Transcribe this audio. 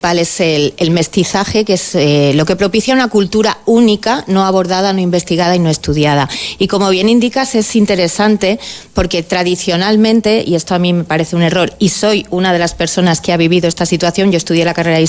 es el mestizaje, que es lo que propicia una cultura única, no abordada, no investigada y no estudiada. Y como bien indicas, es interesante porque tradicionalmente, y esto a mí me parece un error, y soy una de las personas que ha vivido esta situación, yo estudié la carrera de